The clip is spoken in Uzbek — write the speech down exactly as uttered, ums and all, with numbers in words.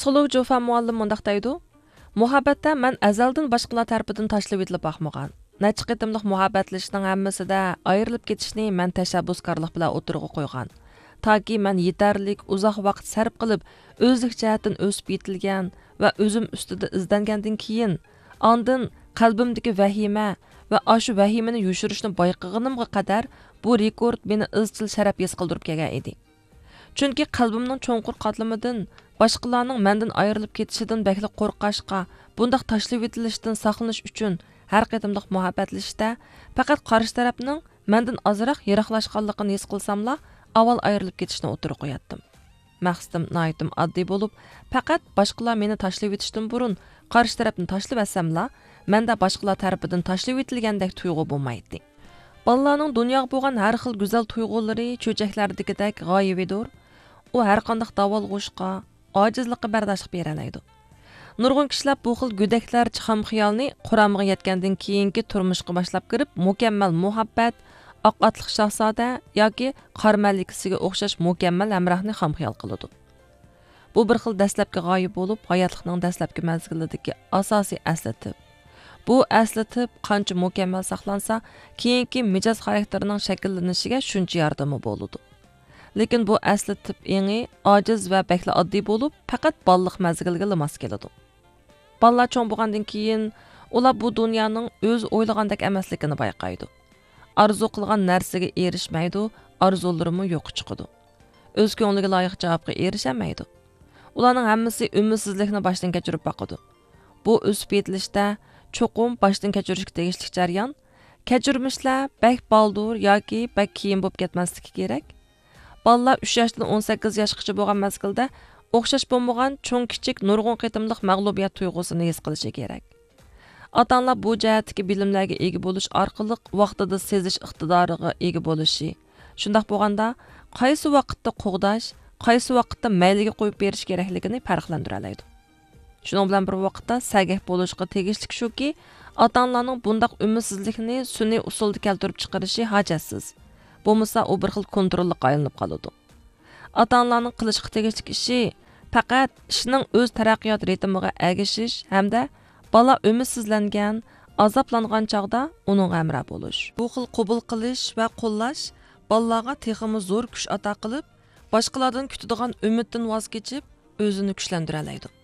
Psixolog Jofa muallim mundaq deydi. Muhabbatda men azaldan boshqalar tarafidan tashlab etilib baxmagan. Necha qitimliq muhabbatlashishning hammasida ayrilib ketishni men tashabbuskorlik bilan o'tirg'i qo'ygan. Toki men yetarlik uzoq vaqt sarf qilib, o'zlik jihatdan o'sib yetilgan va o'zim ustida izlangandan keyin, ondan qalbimdagi vahima va ashu vahimani yushirishni bayqaganimga qadar bu rekord meni izchil sharaf his qildirib kelgan edi. Chunki qalbimning cho'nqur qatlamidan boshqalarning mendan ayrilib ketishidan bakli qo'rqashqa, bundaq tashlab etilishdan saqlanish uchun har qitimliq muhabbatlashishda faqat qarshi tarafning mendan ozroq yiroqlashganligini his qilsamla, avval ayrilib ketishni o'tirib qo'yatdim. Maqsadim noyitim oddiy bo'lib, faqat boshqalar meni tashlab etishdan burun qarshi tarafni tashlab etsamla, menda boshqalar tarafidan tashlab etilgandek tuyg'u bo'lmaydi. Bolalarning dunyoga bo'lgan har xil go'zal tuyg'ulari cho'chaklardagidek g'oyibidir. U har qanday davolg'ushqa, ojizlikqa bardoshlik bera oladi. Nurg'un kishilar bu xil go'daklar chiqam xiyolni quramga yetgandan keyingi turmushga boshlab kirib, mukammal muhabbat, oqatliq shahzoda yoki qarmalikisiga o'xshash mukammal hamrohni ham xiyol qiladi. Bu bir xil dastlabki g'oya bo'lib, hayotlikning dastlabki manzilidagi asosiy aslatib. Bu aslatib qancha mukammal saqlansa, keyingi mijoz xarakterining shakllanishiga shuncha yordami bo'ladi. Lekin bu asli tip еңі ojiz va bakla oddiy bo'lib, faqat balliq mazgilga mos keladi. Ballar cho'ng bo'lgandan keyin ular bu dunyoning o'z o'ylagandek emasligini bayqaydi. Arzu qilgan narsaga erishmaydi, arzularimi yo'q chiqadi. O'z ko'ngliga loyiq javobga erishamaydi. Ularning hammasi umidsizlikni boshdan kechirib boqadi. Bu o'sib yetilishda cho'qim boshdan kechirishga tegishli jarayon, kechirmishlar bak baldur yoki bak keyin bo'lib ketmasligi kerak. Ballar uch yoshdan o'n sakkiz yoshgacha bo'lgan mazgilda o'xshash bo'lmagan cho'ng kichik nurg'un qitimliq mag'lubiyat tuyg'usini his qilishi kerak. Ota-onalar bu jihatdagi bilimlarga ega bo'lish orqali vaqtida sezish iqtidoriga ega bo'lishi. Shundaq bo'lganda, qaysi vaqtda qo'g'dash, qaysi vaqtda mayliga qo'yib berish kerakligini farqlantira oladi. Shuning bilan bir vaqtda sagah bo'lishga tegishli shuki, ota-onalarning bundaq umidsizlikni sun'iy usulda keltirib chiqarishi hojatsiz. Bo'lmasa u bir xil kontrolli qaylinib qoladi. Ota-onalarning qilishga tegishli ishi faqat ishning o'z taraqqiyot ritmiga ergashish hamda bola umidsizlangan, azoblangan chog'da uning hamroh bo'lish. Bu xil qabul qilish va qo'llash bolalarga texmi zo'r kuch ato qilib, boshqalardan kutadigan umiddan voz kechib, o'zini kuchlantira oladi.